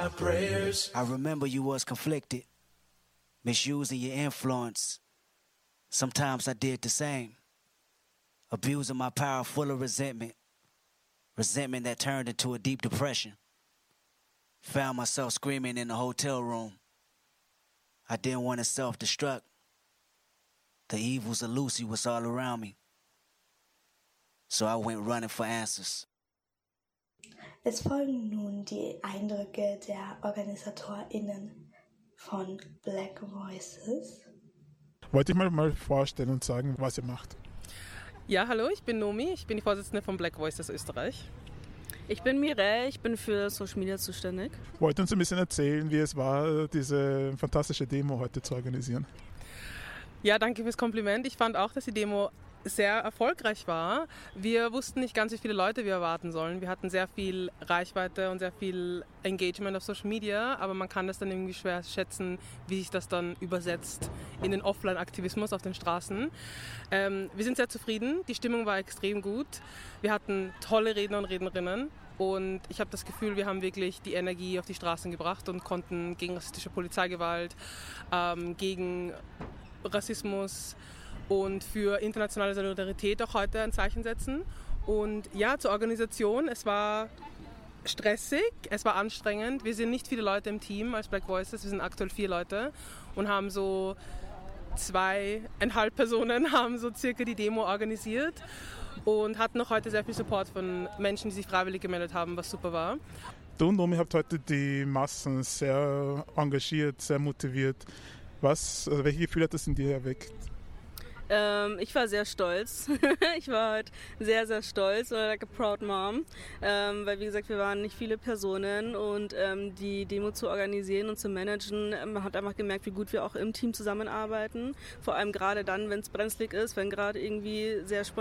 my prayers. I remember you was conflicted, misusing your influence. Sometimes I did the same, abusing my power full of resentment that turned into a deep depression. Found myself screaming in the hotel room. I didn't want to self-destruct. The evils of Lucy was all around me. So I went running for answers. Es folgen nun die Eindrücke der OrganisatorInnen von Black Voices. Wollte ich mal vorstellen und sagen, was ihr macht. Ja, hallo, ich bin Nomi, ich bin die Vorsitzende von Black Voices Österreich. Ich bin Mireille, ich bin für Social Media zuständig. Wollt ihr uns ein bisschen erzählen, wie es war, diese fantastische Demo heute zu organisieren? Ja, danke fürs Kompliment. Ich fand auch, dass die Demo sehr erfolgreich war. Wir wussten nicht ganz, wie viele Leute wir erwarten sollen. Wir hatten sehr viel Reichweite und sehr viel Engagement auf Social Media, aber man kann das dann irgendwie schwer schätzen, wie sich das dann übersetzt in den Offline-Aktivismus auf den Straßen. Wir sind sehr zufrieden, die Stimmung war extrem gut. Wir hatten tolle Redner und Rednerinnen und ich habe das Gefühl, wir haben wirklich die Energie auf die Straßen gebracht und konnten gegen rassistische Polizeigewalt, gegen Rassismus und für internationale Solidarität auch heute ein Zeichen setzen. Und ja, zur Organisation, es war stressig, es war anstrengend. Wir sind nicht viele Leute im Team als Black Voices, wir sind aktuell 4 Leute und haben so 2,5 Personen haben so circa die Demo organisiert und hatten auch heute sehr viel Support von Menschen, die sich freiwillig gemeldet haben, was super war. Du und Nomi habt heute die Massen sehr engagiert, sehr motiviert. Welche Gefühle hat das in dir erweckt? Ich war sehr stolz. Ich war halt sehr, sehr stolz, like a proud mom, weil wie gesagt, wir waren nicht viele Personen und die Demo zu organisieren und zu managen, man hat einfach gemerkt, wie gut wir auch im Team zusammenarbeiten. Vor allem gerade dann, wenn es brenzlig ist, wenn gerade irgendwie sehr